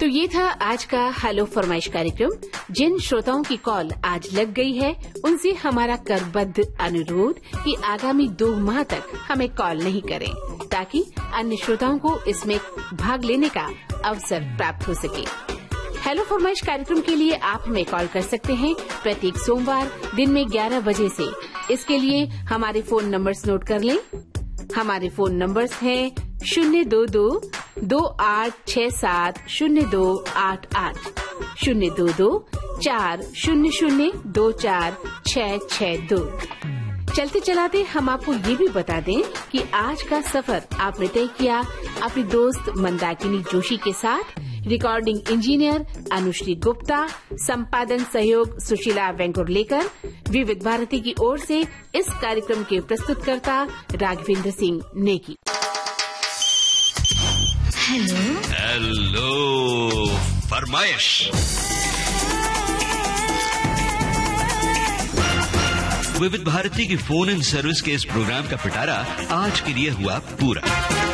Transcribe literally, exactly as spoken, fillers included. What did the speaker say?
तो ये था आज का हेलो फरमाइश कार्यक्रम। जिन श्रोताओं की कॉल आज लग गई है उनसे हमारा करबद्ध अनुरोध कि आगामी दो माह तक हमें कॉल नहीं करें, ताकि अन्य श्रोताओं को इसमें भाग लेने का अवसर प्राप्त हो सके। हेलो फरमाइश कार्यक्रम के लिए आप हमें कॉल कर सकते हैं प्रत्येक सोमवार दिन में ग्यारह बजे से। इसके लिए हमारे फोन नंबर्स नोट कर लें। हमारे फोन नंबर्स हैं शून्य दो दो दो आठ छह सात शून्य दो आठ आठ, शून्य दो दो चार शून्य शून्य दो चार छह छह दो। चलते चलाते हम आपको ये भी बता दें कि आज का सफर आपने तय किया अपनी दोस्त मंदाकिनी जोशी के साथ। रिकॉर्डिंग इंजीनियर अनुश्री गुप्ता, संपादन सहयोग सुशीला वेंकुरलेकर, विविध भारती की ओर से इस कार्यक्रम के प्रस्तुतकर्ता राघवेंद्र सिंह नेगी। हेलो हेलो फरमाइश। विविध भारती की फोन इन सर्विस के इस प्रोग्राम का पिटारा आज के लिए हुआ पूरा।